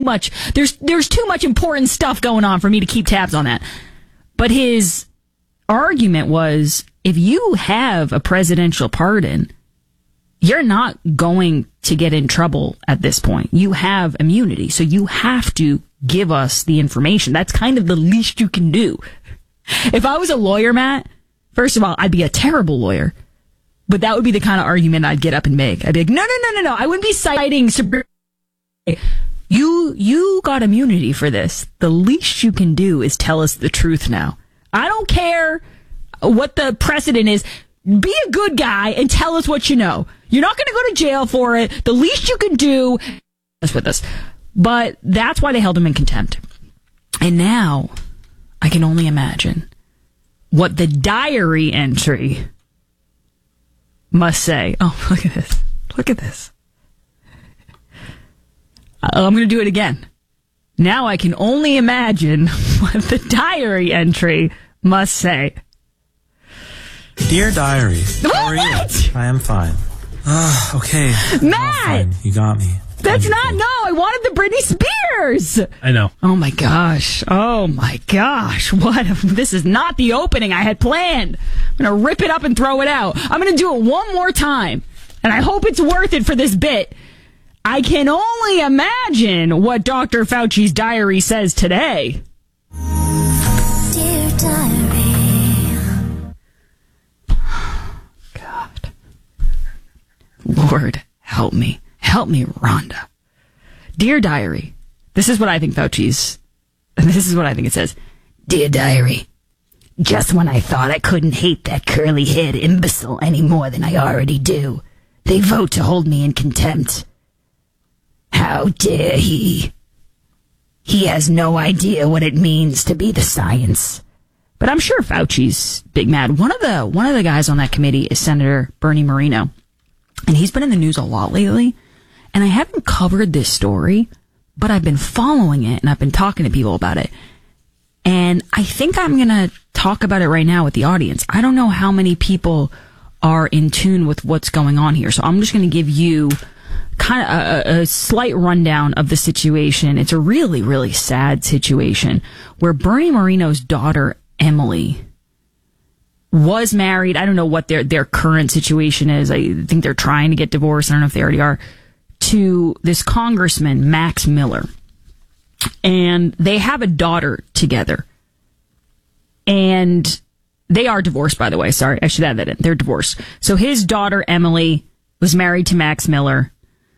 much. There's too much important stuff going on for me to keep tabs on that. But his argument was, if you have a presidential pardon, you're not going to get in trouble at this point. You have immunity, so you have to give us the information. That's kind of the least you can do. If I was a lawyer, Matt, first of all, I'd be a terrible lawyer. But that would be the kind of argument I'd get up and make. I'd be like, no. I wouldn't be citing... You got immunity for this. The least you can do is tell us the truth now. I don't care what the precedent is. Be a good guy and tell us what you know. You're not going to go to jail for it. The least you can do is with us. But that's why they held him in contempt. And now I can only imagine what the diary entry must say. Oh, look at this. Look at this. I'm going to do it again. Now I can only imagine what the diary entry must say. Dear diary, how are you? I am fine. Okay. Matt! Fine. You got me. That's not, no, I wanted the Britney Spears. I know. Oh my gosh. What? This is not the opening I had planned. I'm going to rip it up and throw it out. I'm going to do it one more time. And I hope it's worth it for this bit. I can only imagine what Dr. Fauci's diary says today. Dear diary. God. Lord, help me. Help me, Rhonda. Dear diary. This is what I think Fauci's... This is what I think it says. Dear diary. Just when I thought I couldn't hate that curly-haired imbecile any more than I already do, they vote to hold me in contempt. How dare he? He has no idea what it means to be the science. But I'm sure Fauci's big mad. One of the guys on that committee is Senator Bernie Moreno. And he's been in the news a lot lately. And I haven't covered this story, but I've been following it and I've been talking to people about it. And I think I'm going to talk about it right now with the audience. I don't know how many people are in tune with what's going on here. So I'm just going to give you kind of a slight rundown of the situation. It's a really, really sad situation where Bernie Moreno's daughter, Emily, was married. I don't know what their current situation is. I think they're trying to get divorced. I don't know if they already are. To this congressman, Max Miller. And they have a daughter together. And they are divorced, by the way. Sorry, I should add that in. They're divorced. So his daughter, Emily, was married to Max Miller.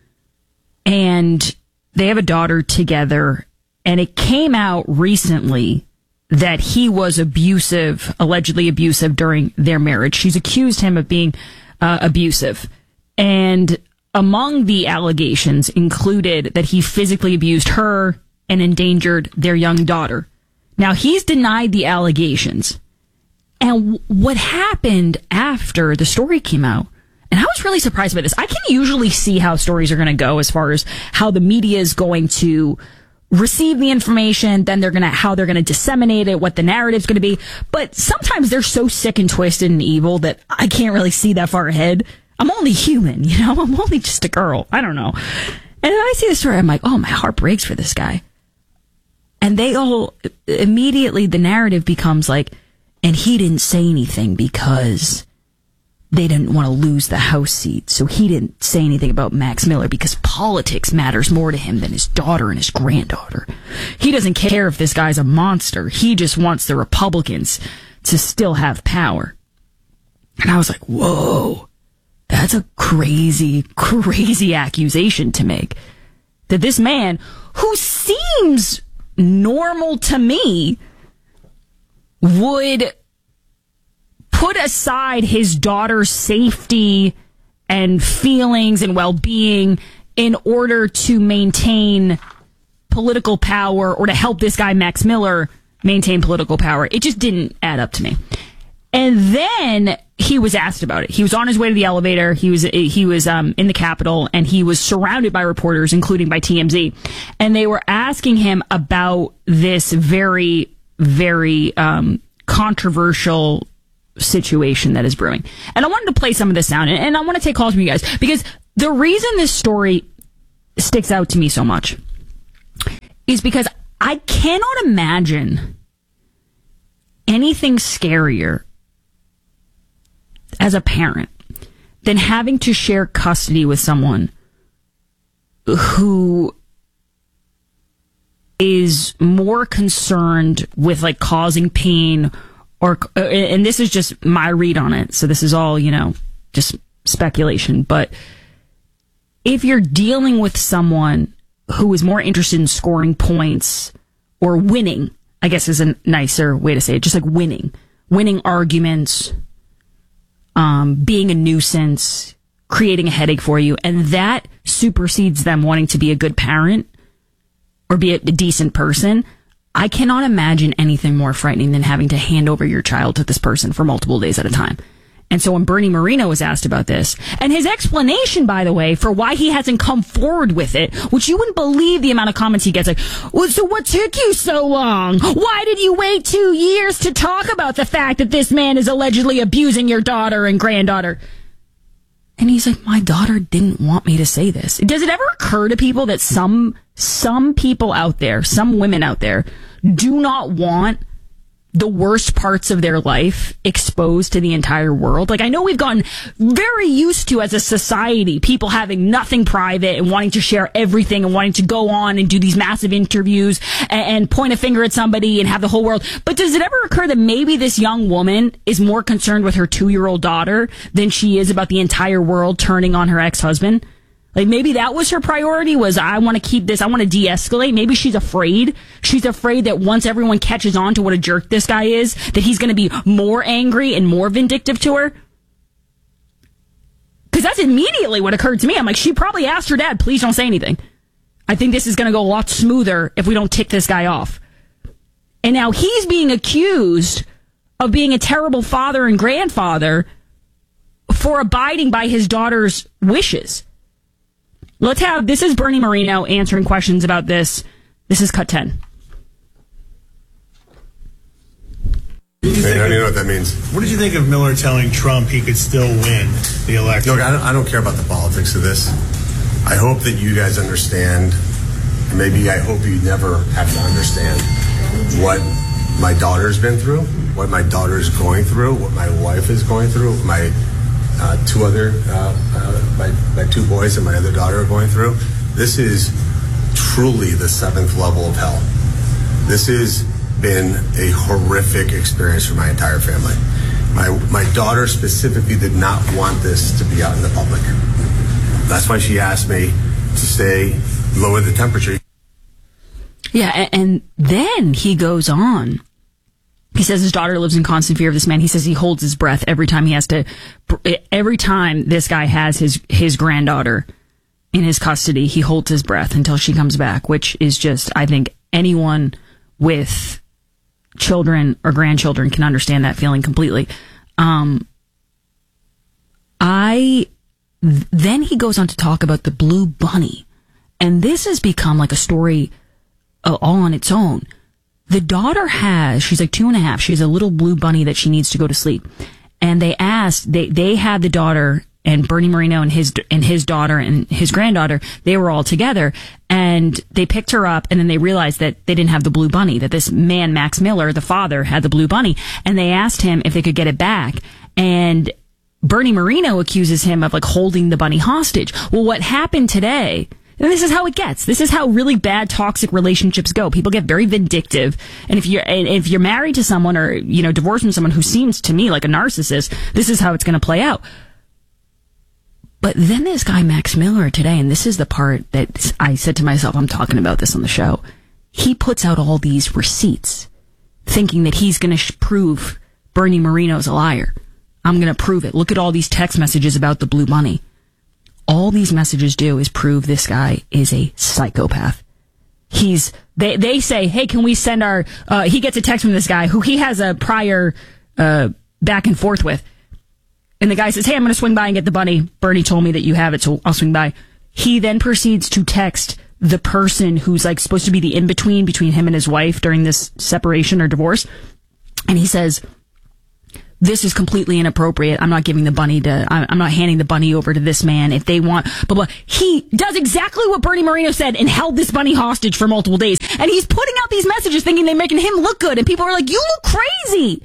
And they have a daughter together. And it came out recently that he was abusive, allegedly abusive during their marriage. She's accused him of being abusive. And among the allegations included that he physically abused her and endangered their young daughter. Now, he's denied the allegations. And what happened after the story came out, and I was really surprised by this. I can usually see how stories are going to go as far as how the media is going to receive the information, then how they're going to disseminate it, what the narrative's going to be. But sometimes they're so sick and twisted and evil that I can't really see that far ahead. I'm only human, I'm only just a girl. I don't know. And then I see the story, I'm like, oh, my heart breaks for this guy. And they all, immediately the narrative becomes like, and he didn't say anything because they didn't want to lose the House seat. So he didn't say anything about Max Miller because politics matters more to him than his daughter and his granddaughter. He doesn't care if this guy's a monster. He just wants the Republicans to still have power. And I was like, whoa. That's a crazy, crazy accusation to make. That this man, who seems normal to me, would put aside his daughter's safety and feelings and well-being in order to maintain political power or to help this guy, Max Miller, maintain political power. It just didn't add up to me. And then he was asked about it. He was on his way to the elevator. He was in the Capitol, and he was surrounded by reporters, including by TMZ. And they were asking him about this very, very controversial situation that is brewing. And I wanted to play some of this sound, and I want to take calls from you guys, because the reason this story sticks out to me so much is because I cannot imagine anything scarier as a parent than having to share custody with someone who is more concerned with like causing pain or, and this is just my read on it. So this is all, just speculation. But if you're dealing with someone who is more interested in scoring points or winning, I guess is a nicer way to say it, just like winning arguments, being a nuisance, creating a headache for you, and that supersedes them wanting to be a good parent or be a decent person, I cannot imagine anything more frightening than having to hand over your child to this person for multiple days at a time. And so when Bernie Moreno was asked about this, and his explanation, by the way, for why he hasn't come forward with it, which you wouldn't believe the amount of comments he gets, like, well, so what took you so long? Why did you wait 2 years to talk about the fact that this man is allegedly abusing your daughter and granddaughter? And he's like, my daughter didn't want me to say this. Does it ever occur to people that some people out there, some women out there, do not want the worst parts of their life exposed to the entire world? Like, I know we've gotten very used to, as a society, people having nothing private and wanting to share everything and wanting to go on and do these massive interviews and point a finger at somebody and have the whole world. But does it ever occur that maybe this young woman is more concerned with her 2-year-old daughter than she is about the entire world turning on her ex-husband? Like, maybe that was her priority, was I want to keep this, I want to de-escalate. Maybe she's afraid. She's afraid that once everyone catches on to what a jerk this guy is, that he's going to be more angry and more vindictive to her. Because that's immediately what occurred to me. I'm like, she probably asked her dad, please don't say anything. I think this is going to go a lot smoother if we don't tick this guy off. And now he's being accused of being a terrible father and grandfather for abiding by his daughter's wishes. This is Bernie Moreno answering questions about this. This is Cut 10. I don't know what that means. What did you think of Miller telling Trump he could still win the election? Look, I don't care about the politics of this. I hope that you guys understand, and maybe I hope you never have to understand what my daughter's been through, what my daughter's going through, what my wife is going through, what my my 2 boys and my other daughter are going through. This is truly the 7th level of hell. This has been a horrific experience for my entire family. My daughter specifically did not want this to be out in the public. That's why she asked me to stay, lower the temperature. Yeah, and then he goes on. He says his daughter lives in constant fear of this man. He says he holds his breath every time every time this guy has his granddaughter in his custody, he holds his breath until she comes back, which is just, I think anyone with children or grandchildren can understand that feeling completely. Then he goes on to talk about the Blue Bunny. And this has become like a story all on its own. The daughter she's like 2.5. She has a little blue bunny that she needs to go to sleep. And they had the daughter, and Bernie Moreno and his daughter and his granddaughter, they were all together, and they picked her up, and then they realized that they didn't have the blue bunny, that this man, Max Miller, the father, had the blue bunny, and they asked him if they could get it back. And Bernie Moreno accuses him of like holding the bunny hostage. Well, what happened today, and this is how it gets. This is how really bad toxic relationships go. People get very vindictive. And if you're married to someone or, divorced from someone who seems to me like a narcissist, this is how it's going to play out. But then this guy, Max Miller, today, and this is the part that I said to myself, I'm talking about this on the show. He puts out all these receipts thinking that he's going to prove Bernie Moreno's a liar. I'm going to prove it. Look at all these text messages about the blue bunny. All these messages do is prove this guy is a psychopath. They say, hey, can we send he gets a text from this guy who he has a prior back and forth with. And the guy says, hey, I'm going to swing by and get the bunny. Bernie told me that you have it, so I'll swing by. He then proceeds to text the person who's like supposed to be the in-between between him and his wife during this separation or divorce. And he says, this is completely inappropriate. I'm not giving the bunny I'm not handing the bunny over to this man if they want, blah, blah. He does exactly what Bernie Moreno said and held this bunny hostage for multiple days. And he's putting out these messages thinking they're making him look good. And people are like, you look crazy.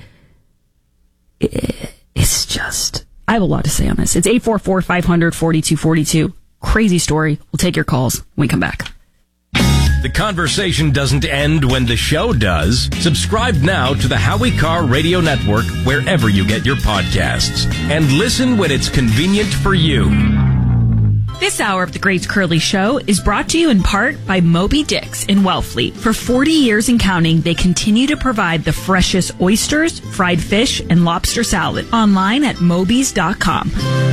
It's just, I have a lot to say on this. It's 844-500-4242. Crazy story. We'll take your calls when we come back. The conversation doesn't end when the show does. Subscribe now to the Howie Carr Radio Network wherever you get your podcasts. And listen when it's convenient for you. This hour of the Grace Curley Show is brought to you in part by Moby Dick's in Wellfleet. For 40 years and counting, they continue to provide the freshest oysters, fried fish, and lobster salad. Online at mobys.com.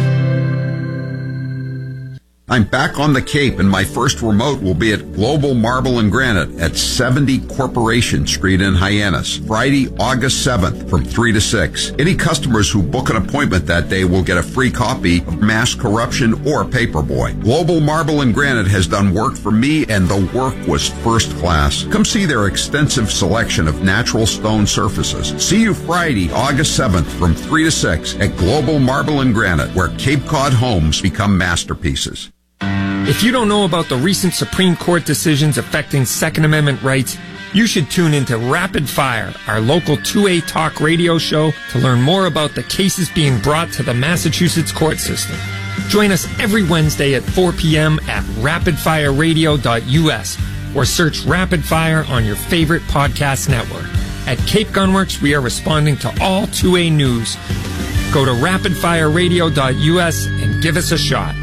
I'm back on the Cape, and my first remote will be at Global Marble and Granite at 70 Corporation Street in Hyannis, Friday, August 7th from 3 to 6. Any customers who book an appointment that day will get a free copy of Mass Corruption or Paperboy. Global Marble and Granite has done work for me, and the work was first class. Come see their extensive selection of natural stone surfaces. See you Friday, August 7th from 3 to 6 at Global Marble and Granite, where Cape Cod homes become masterpieces. If you don't know about the recent Supreme Court decisions affecting Second Amendment rights, you should tune into Rapid Fire, our local 2A talk radio show, to learn more about the cases being brought to the Massachusetts court system. Join us every Wednesday at 4 p.m. at rapidfireradio.us or search Rapid Fire on your favorite podcast network. At Cape Gunworks, we are responding to all 2A news. Go to rapidfireradio.us and give us a shot.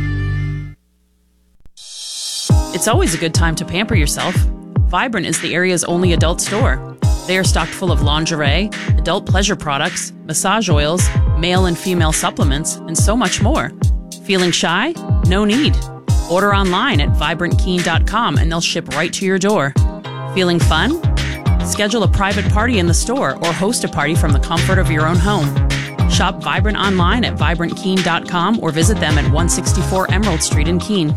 It's always a good time to pamper yourself. Vibrant is the area's only adult store. They are stocked full of lingerie, adult pleasure products, massage oils, male and female supplements, and so much more. Feeling shy? No need. Order online at vibrantkeen.com and they'll ship right to your door. Feeling fun? Schedule a private party in the store or host a party from the comfort of your own home. Shop Vibrant online at vibrantkeen.com or visit them at 164 Emerald Street in Keene.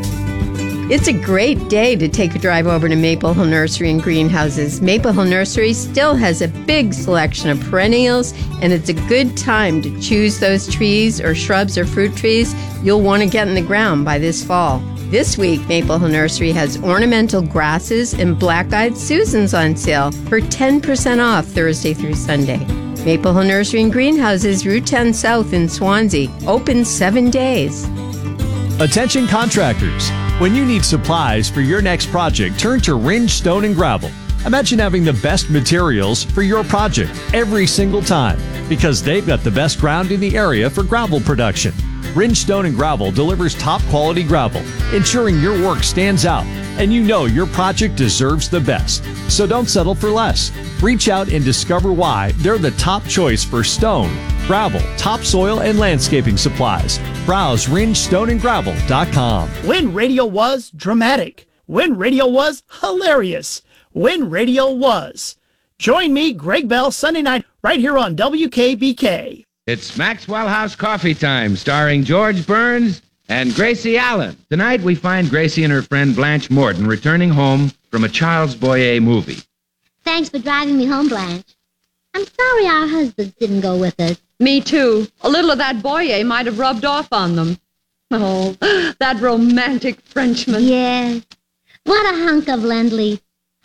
It's a great day to take a drive over to Maple Hill Nursery and Greenhouses. Maple Hill Nursery still has a big selection of perennials, and it's a good time to choose those trees or shrubs or fruit trees you'll want to get in the ground by this fall. This week, Maple Hill Nursery has ornamental grasses and black-eyed Susans on sale for 10% off Thursday through Sunday. Maple Hill Nursery and Greenhouses, Route 10 South in Swansea, open 7 days. Attention contractors. When you need supplies for your next project, turn to Ringe Stone and Gravel. Imagine having the best materials for your project every single time, because they've got the best ground in the area for gravel production. Ringe Stone and Gravel delivers top quality gravel, ensuring your work stands out, and you know your project deserves the best. So don't settle for less. Reach out and discover why they're the top choice for stone, gravel, topsoil, and landscaping supplies. Browse ringestoneandgravel.com. When radio was dramatic. When radio was hilarious. When radio was. Join me, Greg Bell, Sunday night, right here on WKBK. It's Maxwell House Coffee Time, starring George Burns and Gracie Allen. Tonight we find Gracie and her friend Blanche Morton returning home from a Charles Boyer movie. Thanks for driving me home, Blanche. I'm sorry our husbands didn't go with us. Me too. A little of that Boyer might have rubbed off on them. Oh, that romantic Frenchman. Yes. What a hunk of Lend-Lease.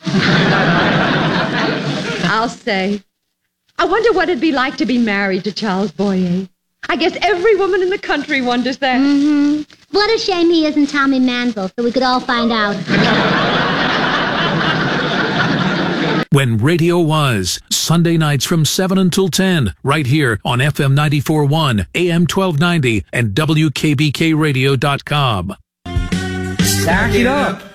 I'll say. I wonder what it'd be like to be married to Charles Boyer. I guess every woman in the country wonders that. Mm-hmm. What a shame he isn't Tommy Manville, so we could all find out. When radio was, Sunday nights from 7 until 10, right here on FM 94.1, AM 1290, and WKBKRadio.com. Stack it up.